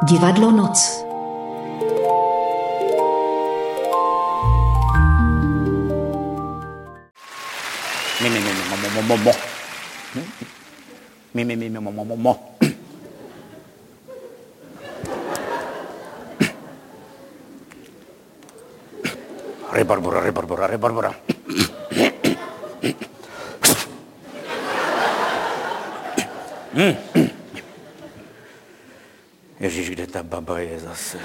Divadlo Noc. Rebarbora. Ježíš, kde ta baba je zase?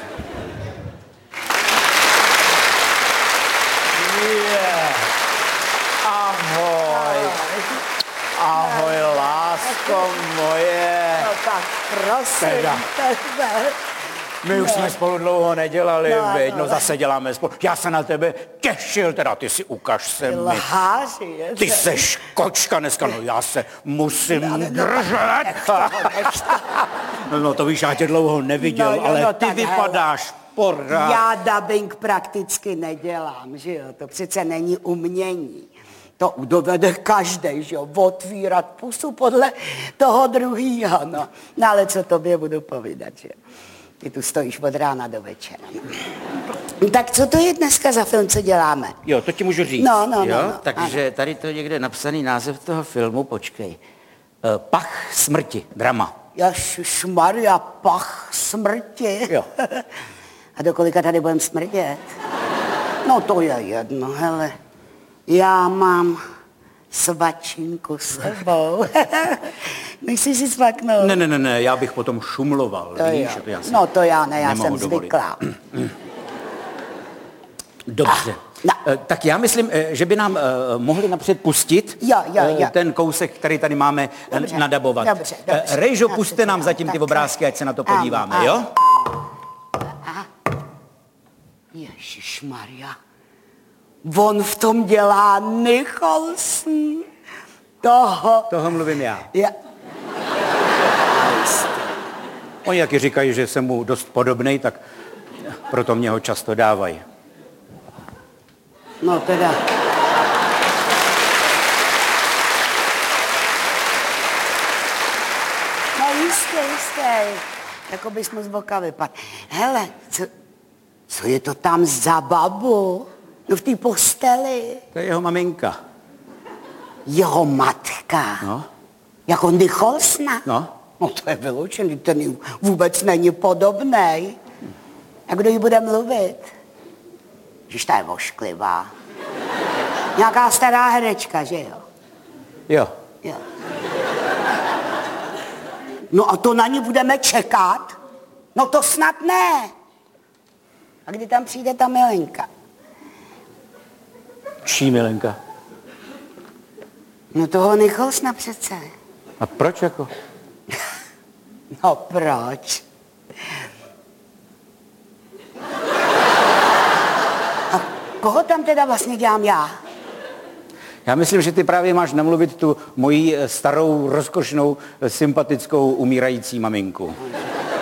Ahoj. Ahoj, lásko moje. No tak prosím tebe. My už jsme spolu dlouho nedělali, veď, no zase děláme spolu. Já se na tebe těšil, teda ty si ukaž se mi. Lháři, Ty seš kočka dneska, no já se musím držet. No to víš, já tě dlouho neviděl, ale ty vypadáš pořád. Já dabing prakticky nedělám, že jo, to přece není umění. To dovede každej, že jo, otvírat pusu podle toho druhýho, no. No ale co tobě budu povídat, že ty tu stojíš od rána do večera. No. Tak co to je dneska za film, co děláme? Jo, to ti můžu říct. No. Takže tady to je někde napsaný název toho filmu, počkej. Pach smrti, drama. Ježišmarja, pach smrti. Jo. A do kolika tady budem smrdět? No to je jedno, hele. Já mám svačinku s sebou. Nechci si svaknout? Ne, já bych potom šumloval, to víš? No to já ne, já jsem zvyklá. Dobře. Tak já myslím, že by nám mohli napřed pustit ten kousek, který tady máme nadabovat. Dobře. Rejžo, puste nám zatím ty obrázky, ať se na to podíváme, jo? Ježišmarja. On v tom dělá Nicholson. Toho mluvím já. Ja. Oni taky říkají, že jsem mu dost podobnej, tak proto mě ho často dávají. No teda. No jistě. Jako bys mu z boka vypadl. Hele, co je to tam za babu? No v té posteli. To je jeho maminka. Jeho matka? No. Jako Nicholsona? No. No to je vyloučený, ten jí vůbec není podobnej. A kdo jí bude mluvit? Že ta je vošklivá. Nějaká stará herečka, že jo? Jo. No a to na ní budeme čekat? No to snad ne. A kdy tam přijde ta milenka? Čí milenka? No toho Nicholsona přece. A proč jako? No proč? A koho tam teda vlastně dělám já? Já myslím, že ty právě máš namluvit tu moji starou, rozkošnou, sympatickou, umírající maminku.